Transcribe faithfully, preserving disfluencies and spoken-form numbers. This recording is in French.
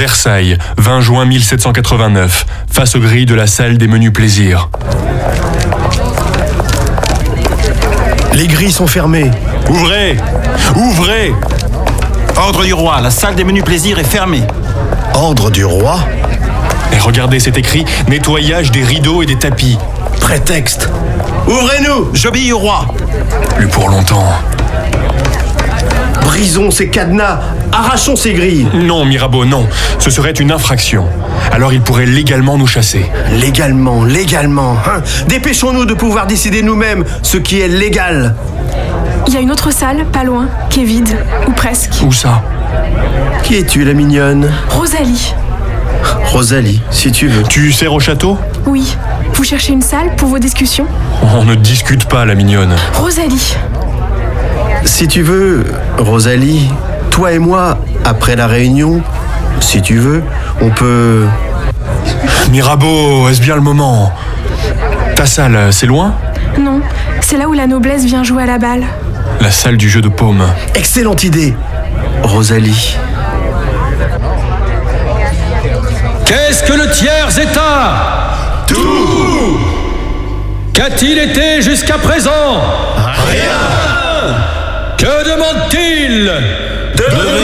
Versailles, vingt juin mille sept cent quatre-vingt-neuf, face aux grilles de la salle des menus plaisirs. Les grilles sont fermées. Ouvrez! Ouvrez! Ordre du roi, la salle des menus plaisirs est fermée. Ordre du roi? Et regardez, c'est écrit « Nettoyage des rideaux et des tapis ». Prétexte. Ouvrez-nous! J'obéis au roi. Plus pour longtemps. Brisons ces cadenas. Arrachons ces grilles. Non, Mirabeau, non. Ce serait une infraction. Alors il pourrait légalement nous chasser. Légalement, légalement. Hein? Dépêchons-nous de pouvoir décider nous-mêmes ce qui est légal. Il y a une autre salle, pas loin, qui est vide, ou presque. Où ça? Qui es-tu, la mignonne? Rosalie. Rosalie, si tu veux. Tu sers au château? Oui. Vous cherchez une salle pour vos discussions? On ne discute pas, la mignonne. Rosalie. Si tu veux, Rosalie, toi et moi, après la réunion, si tu veux, on peut... Mirabeau, est-ce bien le moment? Ta salle, c'est loin? Non, c'est là où la noblesse vient jouer à la balle. La salle du jeu de paume. Excellente idée, Rosalie. Qu'est-ce que le tiers état? Tout! Qu'a-t-il été jusqu'à présent? Rien! Que demande-t-il? Devenir